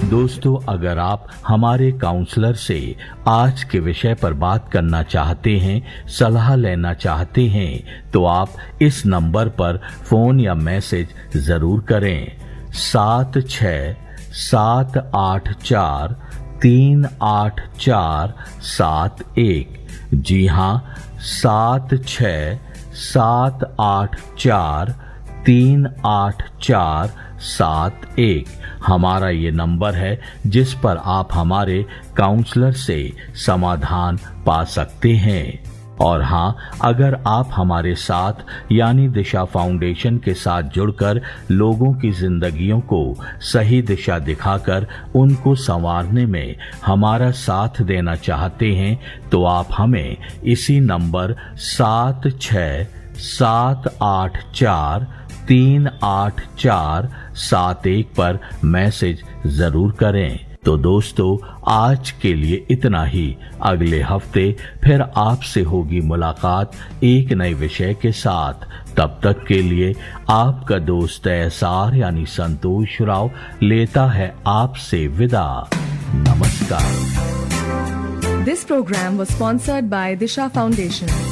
दोस्तों, अगर आप हमारे काउंसलर से आज के विषय पर बात करना चाहते हैं, सलाह लेना चाहते हैं, तो आप इस नंबर पर फोन या मैसेज जरूर करें। 7678438471। जी हाँ, 7678438471 हमारा ये नंबर है जिस पर आप हमारे काउंसलर से समाधान पा सकते हैं। और हाँ, अगर आप हमारे साथ यानी दिशा फाउंडेशन के साथ जुड़कर लोगों की जिंदगियों को सही दिशा दिखाकर उनको संवारने में हमारा साथ देना चाहते हैं, तो आप हमें इसी नंबर 7678438471 पर मैसेज जरूर करें। तो दोस्तों, आज के लिए इतना ही। अगले हफ्ते फिर आपसे होगी मुलाकात एक नए विषय के साथ। तब तक के लिए आपका दोस्त एसार यानी संतोष राव लेता है आपसे विदा। नमस्कार। This program was sponsored by Disha Foundation.